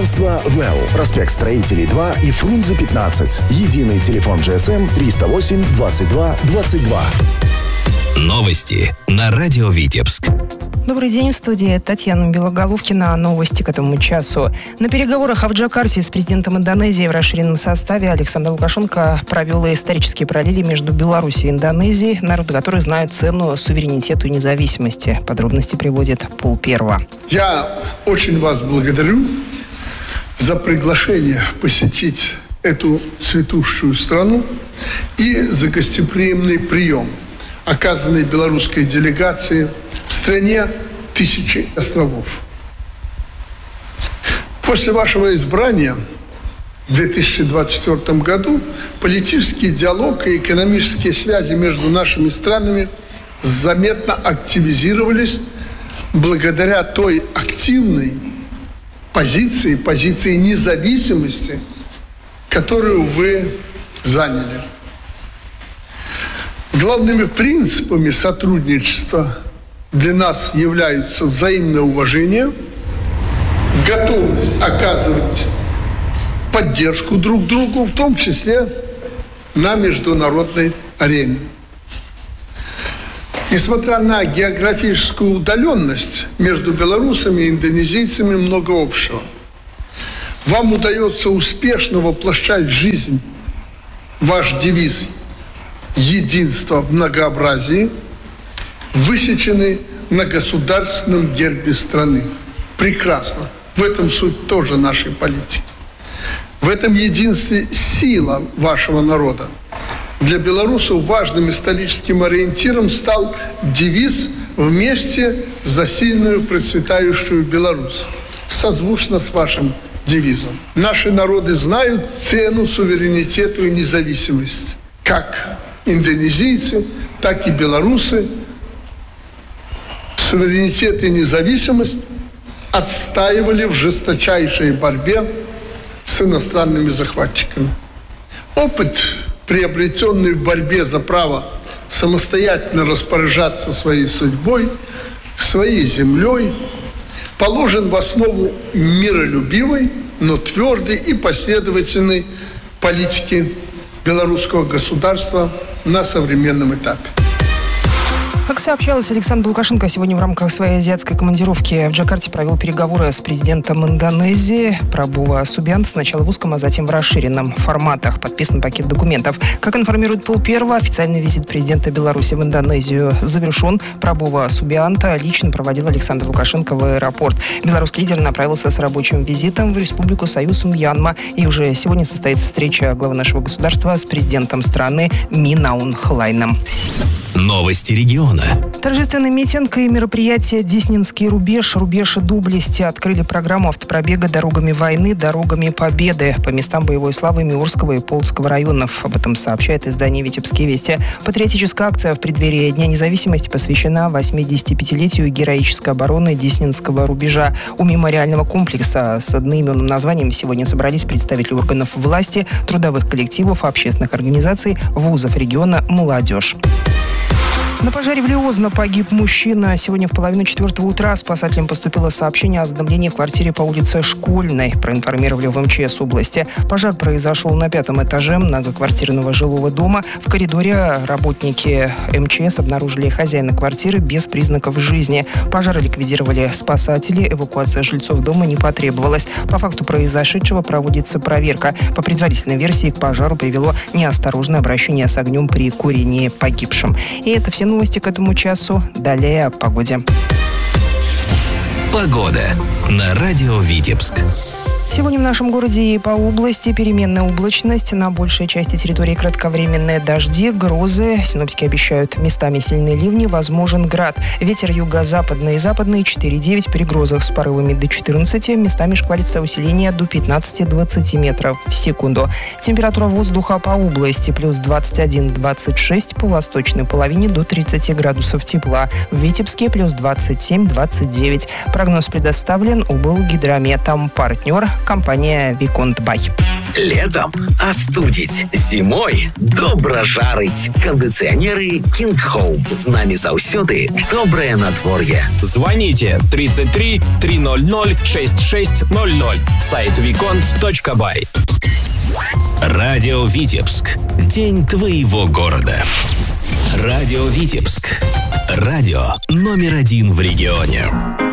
Агентство «Вэлл». Проспект Строителей 2 и Фрунзе 15. Единый телефон GSM 308 22 22. Новости на радио Витебск. Добрый день, в студии Татьяна Белоголовкина. Новости к этому часу. На переговорах в Джакарте с президентом Индонезии в расширенном составе Александр Лукашенко провел исторические параллели между Беларусью и Индонезией, народы которой знают цену суверенитету и независимости. Подробности приводит Пол Первого. Я очень вас благодарю за приглашение посетить эту цветущую страну и за гостеприимный прием, оказанный белорусской делегации в стране тысячи островов. После вашего избрания в 2024 году политический диалог и экономические связи между нашими странами заметно активизировались благодаря той активной позиции независимости, которую вы заняли. Главными принципами сотрудничества для нас являются взаимное уважение, готовность оказывать поддержку друг другу, в том числе на международной арене. Несмотря на географическую удаленность, между белорусами и индонезийцами много общего. Вам удается успешно воплощать в жизнь ваш девиз «Единство в многообразии», высеченный на государственном гербе страны. Прекрасно. В этом суть тоже нашей политики. В этом единстве сила вашего народа. Для белорусов важным историческим ориентиром стал девиз «Вместе за сильную процветающую Беларусь», созвучно с вашим девизом. Наши народы знают цену суверенитету и независимости. Как индонезийцы, так и белорусы суверенитет и независимость отстаивали в жесточайшей борьбе с иностранными захватчиками. Опыт, приобретенный в борьбе за право самостоятельно распоряжаться своей судьбой, своей землей, положен в основу миролюбивой, но твердой и последовательной политики белорусского государства на современном этапе. Как сообщалось, Александр Лукашенко сегодня в рамках своей азиатской командировки в Джакарте провел переговоры с президентом Индонезии Прабово Субианто сначала в узком, а затем в расширенном форматах. Подписан пакет документов. Как информирует Пол Первого, официальный визит президента Беларуси в Индонезию завершен. Прабово Субианто лично проводил Александр Лукашенко в аэропорт. Белорусский лидер направился с рабочим визитом в Республику Союз Мьянма. И уже сегодня состоится встреча главы нашего государства с президентом страны Мин Аун Hlaiном. Новости региона. Торжественный митинг и мероприятие «Деснинский рубеж», рубеж Доблести открыли программу автопробега «Дорогами войны, дорогами победы» по местам боевой славы Миурского и Полоцкого районов. Об этом сообщает издание «Витебские вести». Патриотическая акция в преддверии Дня независимости посвящена 85-летию героической обороны Деснинского рубежа. У мемориального комплекса с одноименным названием сегодня собрались представители органов власти, трудовых коллективов, общественных организаций, вузов региона, молодежь. На пожаре в Лиозно погиб мужчина. Сегодня в 3:30 утра спасателям поступило сообщение о задымлении в квартире по улице Школьной. Проинформировали в МЧС области. Пожар произошел на 5-м этаже многоквартирного жилого дома. В коридоре работники МЧС обнаружили хозяина квартиры без признаков жизни. Пожар ликвидировали спасатели. Эвакуация жильцов дома не потребовалась. По факту произошедшего проводится проверка. По предварительной версии к пожару привело неосторожное обращение с огнем при курении погибшим. И это все новости к этому часу. Далее о погоде. Погода на радио Витебск. Сегодня в нашем городе и по области переменная облачность. На большей части территории кратковременные дожди, грозы. Синоптики обещают местами сильные ливни, возможен град. Ветер юго-западный и западный 4,9 при грозах с порывами до 14. Местами шквалится усиление до 15-20 метров в секунду. Температура воздуха по области плюс 21-26, по восточной половине до 30 градусов тепла. В Витебске плюс 27-29. Прогноз предоставлен УБЛ Гидрометом. Партнер — компания Виконт Бай. Летом остудить, зимой добра жарить. Кондиционеры King Home. З нами заўсёды добрае надвор'е. Звоните 33 300 6600. Сайт виконт.бай. Радио Витебск. День твоего города. Радио Витебск. Радио номер 1 в регионе.